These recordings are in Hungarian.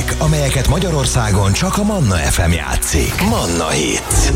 hitek, amelyeket Magyarországon csak a Manna FM játszik. Manna Hits.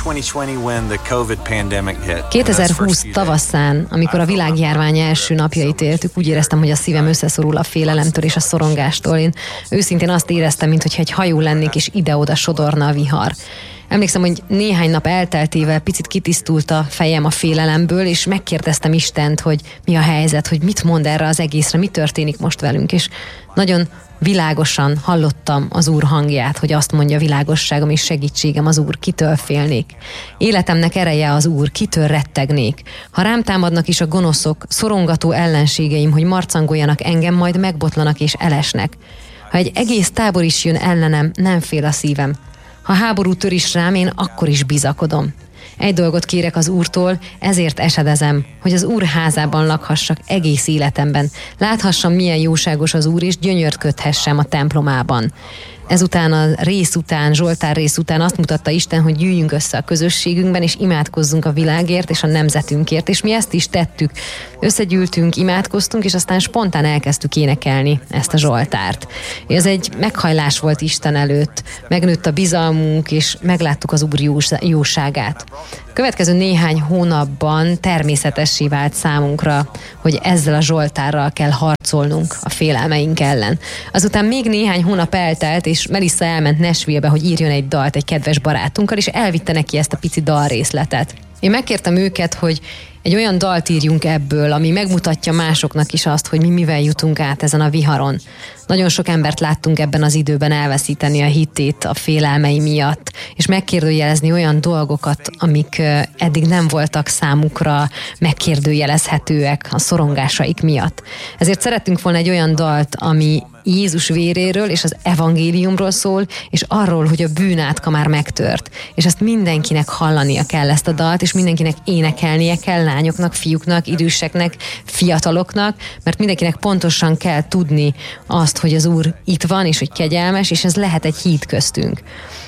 2020 tavaszán, amikor a világjárvány első napjait éltük, úgy éreztem, hogy a szívem összeszorul a félelemtől és a szorongástól. Én őszintén azt éreztem, mintha egy hajó lennék, és ide-oda sodorna a vihar. Emlékszem, hogy néhány nap elteltével picit kitisztult a fejem a félelemből, és megkérdeztem Istent, hogy mi a helyzet, hogy mit mond erre az egészre, mi történik most velünk, és nagyon világosan hallottam az Úr hangját, hogy azt mondja: világosságom és segítségem az Úr, kitől félnék. Életemnek ereje az Úr, kitől rettegnék. Ha rám támadnak is a gonoszok, szorongató ellenségeim, hogy marcangoljanak engem, majd megbotlanak és elesnek. Ha egy egész tábor is jön ellenem, nem fél a szívem. Ha háború tör is rám, én akkor is bizakodom. Egy dolgot kérek az Úrtól, ezért esedezem, hogy az Úr házában lakhassak egész életemben. Láthassam, milyen jóságos az Úr, és gyönyört köthessem a templomában. Ezután a rész után, Zsoltár rész után azt mutatta Isten, hogy gyűjjünk össze a közösségünkben, és imádkozzunk a világért és a nemzetünkért, és mi ezt is tettük. Összegyűltünk, imádkoztunk, és aztán spontán elkezdtük énekelni ezt a Zsoltárt. Ez egy meghajlás volt Isten előtt, megnőtt a bizalmunk, és megláttuk az Úr jóságát. Következő néhány hónapban természetessé vált számunkra, hogy ezzel a Zsoltárral kell harcolnunk a félelmeink ellen. Azután még néhány hónap eltelt, és Melissa elment Nashville-be, hogy írjon egy dalt egy kedves barátunkkal, és elvitte neki ezt a pici dalrészletet. Én megkértem őket, hogy egy olyan dalt írjunk ebből, ami megmutatja másoknak is azt, hogy mi mivel jutunk át ezen a viharon. Nagyon sok embert láttunk ebben az időben elveszíteni a hitét a félelmei miatt, és megkérdőjelezni olyan dolgokat, amik eddig nem voltak számukra megkérdőjelezhetőek a szorongásaik miatt. Ezért szerettünk volna egy olyan dalt, ami Jézus véréről és az evangéliumról szól, és arról, hogy a bűnátka már megtört. És ezt mindenkinek hallania kell, ezt a dalt, és mindenkinek énekelnie kell, lányoknak, fiúknak, időseknek, fiataloknak, mert mindenkinek pontosan kell tudni azt, hogy az Úr itt van, és hogy kegyelmes, és ez lehet egy híd köztünk.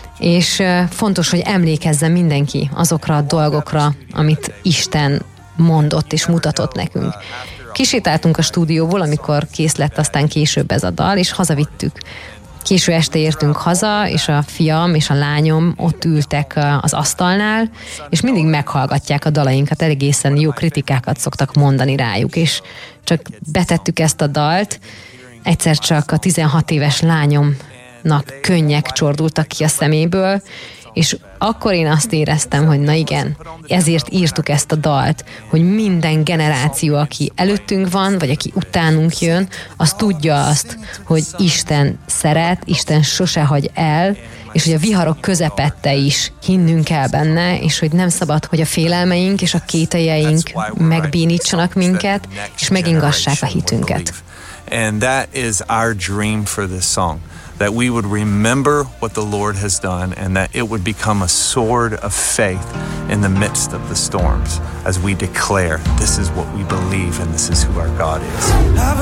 És fontos, hogy emlékezzen mindenki azokra a dolgokra, amit Isten mondott és mutatott nekünk. Kisétáltunk a stúdióból, amikor kész lett aztán később ez a dal, és hazavittük. Késő este értünk haza, és a fiam és a lányom ott ültek az asztalnál, és mindig meghallgatják a dalainkat, egészen jó kritikákat szoktak mondani rájuk, és csak betettük ezt a dalt, egyszer csak a 16 éves lányomnak könnyek csordultak ki a szeméből, és akkor én azt éreztem, hogy na igen, ezért írtuk ezt a dalt, hogy minden generáció, aki előttünk van, vagy aki utánunk jön, az tudja azt, hogy Isten szeret, Isten sose hagy el, és hogy a viharok közepette is hinnünk kell benne, és hogy nem szabad, hogy a félelmeink és a kételjeink megbénítsanak minket, és megingassák a hitünket. And that is our dream for this song. That we would remember what the Lord has done, and that it would become a sword of faith in the midst of the storms as we declare this is what we believe and this is who our God is.